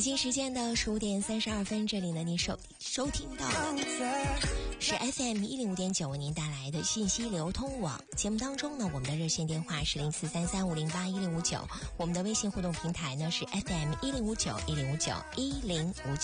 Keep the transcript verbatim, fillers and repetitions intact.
北京时间的十五点三十二分，这里呢，您收收听到是 F M 一零五点九为您带来的信息流通网节目当中呢，我们的热线电话是零四三三五零八一零五九，我们的微信互动平台呢是 F M 一零五九一零五九一零五九。